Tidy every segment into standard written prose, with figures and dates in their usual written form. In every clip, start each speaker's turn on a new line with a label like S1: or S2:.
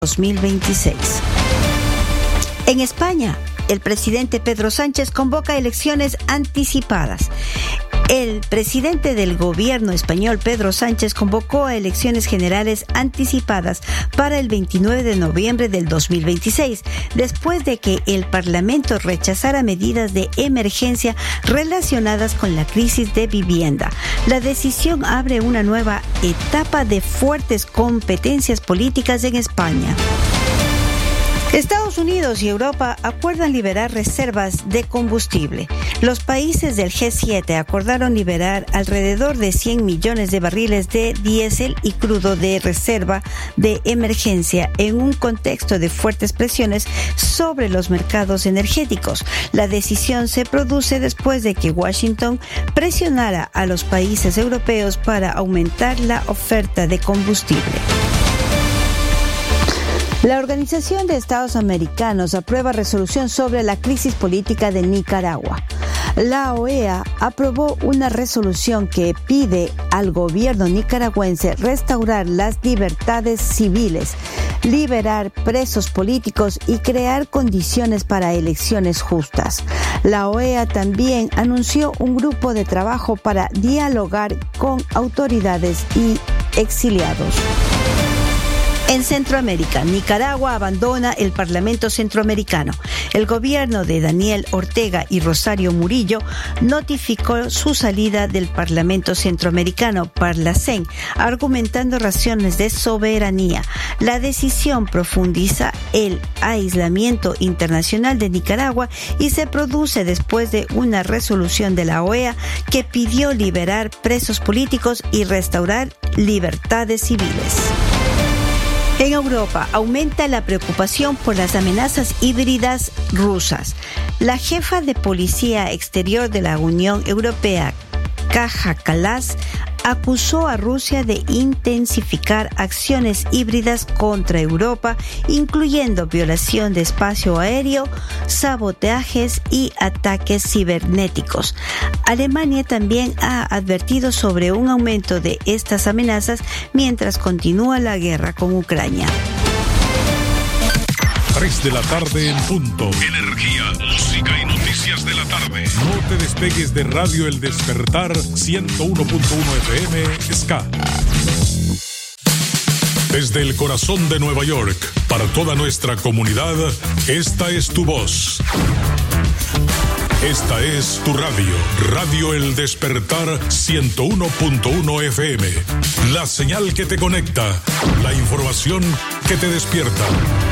S1: 2026. En España, el presidente Pedro Sánchez convoca elecciones anticipadas. El presidente del gobierno español, Pedro Sánchez, convocó a elecciones generales anticipadas para el 29 de noviembre del 2026, después de que el Parlamento rechazara medidas de emergencia relacionadas con la crisis de vivienda. La decisión abre una nueva etapa de fuertes competencias políticas en España. Estados Unidos y Europa acuerdan liberar reservas de combustible. Los países del G7 acordaron liberar alrededor de 100 millones de barriles de diésel y crudo de reserva de emergencia en un contexto de fuertes presiones sobre los mercados energéticos. La decisión se produce después de que Washington presionara a los países europeos para aumentar la oferta de combustible. La Organización de Estados Americanos aprueba resolución sobre la crisis política de Nicaragua. La OEA aprobó una resolución que pide al gobierno nicaragüense restaurar las libertades civiles, liberar presos políticos y crear condiciones para elecciones justas. La OEA también anunció un grupo de trabajo para dialogar con autoridades y exiliados. En Centroamérica, Nicaragua abandona el Parlamento Centroamericano. El gobierno de Daniel Ortega y Rosario Murillo notificó su salida del Parlamento Centroamericano, Parlacén, argumentando razones de soberanía. La decisión profundiza el aislamiento internacional de Nicaragua y se produce después de una resolución de la OEA que pidió liberar presos políticos y restaurar libertades civiles. En Europa aumenta la preocupación por las amenazas híbridas rusas. La jefa de Policía Exterior de la Unión Europea, Kaja Kallas, acusó a Rusia de intensificar acciones híbridas contra Europa, incluyendo violación de espacio aéreo, sabotajes y ataques cibernéticos. Alemania también ha advertido sobre un aumento de estas amenazas mientras continúa la guerra con Ucrania.
S2: 3 de la tarde en punto. Energía, música y noticias de la tarde. No te despegues de Radio El Despertar 101.1 FM Ska. Desde el corazón de Nueva York, para toda nuestra comunidad, esta es tu voz. Esta es tu radio, Radio El Despertar 101.1 FM. La señal que te conecta, la información que te despierta.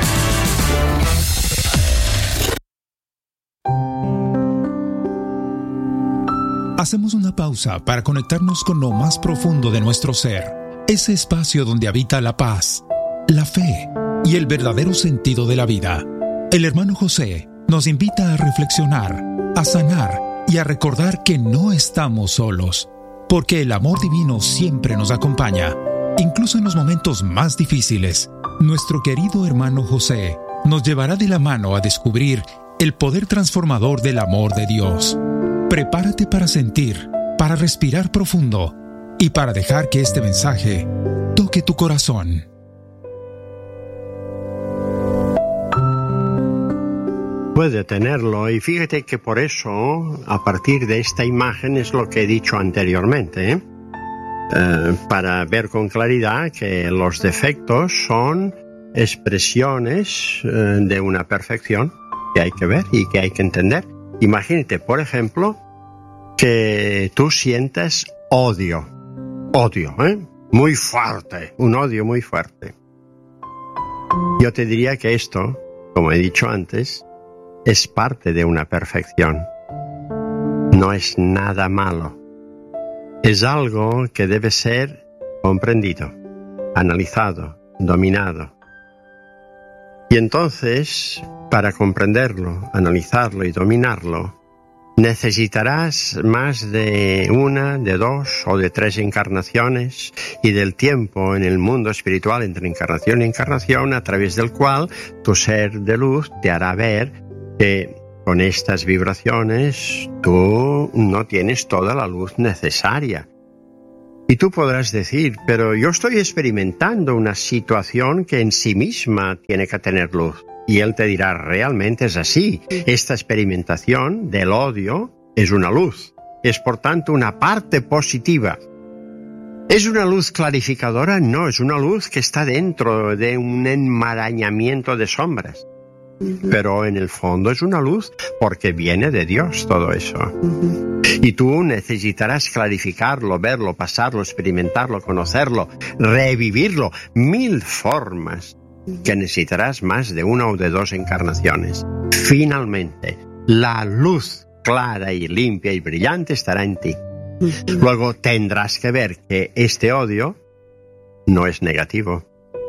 S3: Hacemos una pausa para conectarnos con lo más profundo de nuestro ser, ese espacio donde habita la paz, la fe y el verdadero sentido de la vida. El hermano José nos invita a reflexionar, a sanar y a recordar que no estamos solos, porque el amor divino siempre nos acompaña, incluso en los momentos más difíciles. Nuestro querido hermano José nos llevará de la mano a descubrir el poder transformador del amor de Dios. Prepárate para sentir, para respirar profundo y para dejar que este mensaje toque tu corazón.
S4: Puede tenerlo, y fíjate que por eso, a partir de esta imagen, es lo que he dicho anteriormente, para ver con claridad que los defectos son expresiones de una perfección que hay que ver y que hay que entender. Imagínate, por ejemplo, que tú sientas odio, muy fuerte, un odio muy fuerte. Yo te diría que esto, como he dicho antes, es parte de una perfección. No es nada malo. Es algo que debe ser comprendido, analizado, dominado. Y entonces, para comprenderlo, analizarlo y dominarlo, necesitarás más de una, de dos o de tres encarnaciones y del tiempo en el mundo espiritual entre encarnación y encarnación, a través del cual tu ser de luz te hará ver que con estas vibraciones tú no tienes toda la luz necesaria. Y tú podrás decir, pero yo estoy experimentando una situación que en sí misma tiene que tener luz. Y él te dirá, realmente es así. Esta experimentación del odio es una luz. Es por tanto una parte positiva. ¿Es una luz clarificadora? No, es una luz que está dentro de un enmarañamiento de sombras. Pero en el fondo es una luz porque viene de Dios todo eso. Y tú necesitarás clarificarlo, verlo, pasarlo, experimentarlo, conocerlo, revivirlo. 1000 formas que necesitarás más de una o de 2 encarnaciones. Finalmente, la luz clara y limpia y brillante estará en ti. Luego tendrás que ver que este odio no es negativo.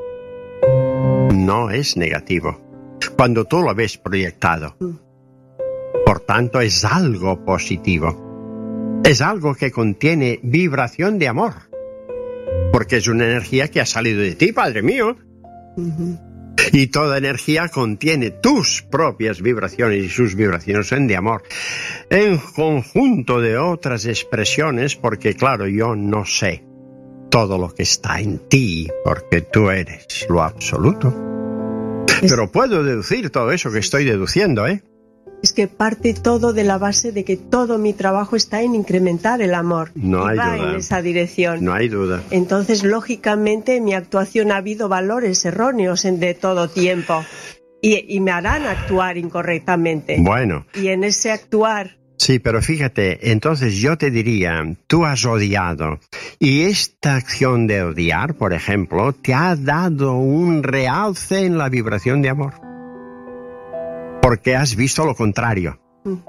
S4: No es negativo. Cuando tú lo ves proyectado. Por tanto, es algo positivo. Es algo que contiene vibración de amor. Porque es una energía que ha salido de ti, Padre mío. Y toda energía contiene tus propias vibraciones y sus vibraciones son de amor. En conjunto de otras expresiones, porque claro, yo no sé todo lo que está en ti, porque tú eres lo absoluto. Pero puedo deducir todo eso que estoy deduciendo, ¿eh?
S5: Es que parte todo de la base de que todo mi trabajo está en incrementar el amor.
S4: No hay
S5: va
S4: duda.
S5: En esa dirección.
S4: No hay duda.
S5: Entonces, lógicamente, en mi actuación ha habido valores erróneos de todo tiempo. Y me harán actuar incorrectamente.
S4: Bueno.
S5: Y en ese actuar...
S4: Sí, pero fíjate, entonces yo te diría, tú has odiado. Y esta acción de odiar, por ejemplo, te ha dado un realce en la vibración de amor. Porque has visto lo contrario.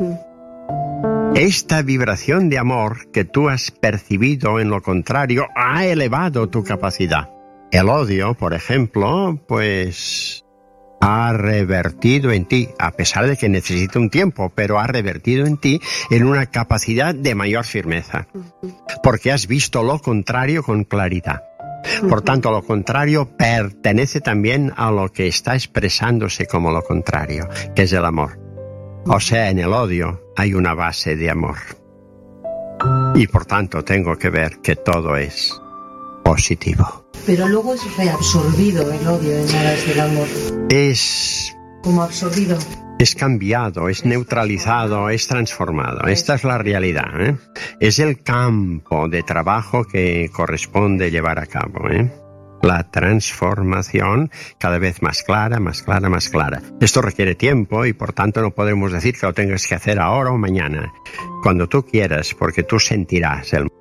S4: Esta vibración de amor que tú has percibido en lo contrario ha elevado tu capacidad. El odio, por ejemplo, pues ha revertido en ti, a pesar de que necesita un tiempo, pero ha revertido en ti en una capacidad de mayor firmeza. Porque has visto lo contrario con claridad. Por tanto, lo contrario pertenece también a lo que está expresándose como lo contrario, que es el amor. O sea, en el odio hay una base de amor. Y por tanto, tengo que ver que todo es positivo.
S6: Pero luego es reabsorbido el odio en aras del amor.
S4: Es...
S6: como absorbido.
S4: Es cambiado, es neutralizado, es transformado. Esta es la realidad, ¿eh? Es el campo de trabajo que corresponde llevar a cabo, ¿eh? La transformación cada vez más clara, más clara, más clara. Esto requiere tiempo y por tanto no podemos decir que lo tengas que hacer ahora o mañana. Cuando tú quieras, porque tú sentirás el